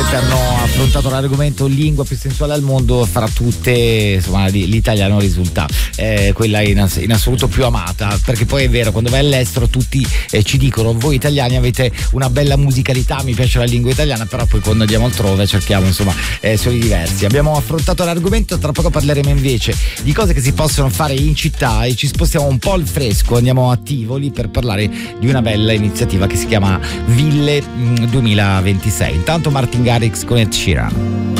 giustamente hanno affrontato l'argomento lingua più sensuale al mondo, fra tutte insomma l'italiano risulta quella in assoluto più amata, perché poi è vero, quando vai all'estero tutti ci dicono voi italiani avete una bella musicalità, mi piace la lingua italiana, però poi quando andiamo altrove cerchiamo insomma suoni diversi. Abbiamo affrontato l'argomento, tra poco parleremo invece di cose che si possono fare in città e ci spostiamo un po' al fresco, andiamo a Tivoli per parlare di una bella iniziativa che si chiama Ville 2026. Intanto Martin Garrix con Ed Sheeran.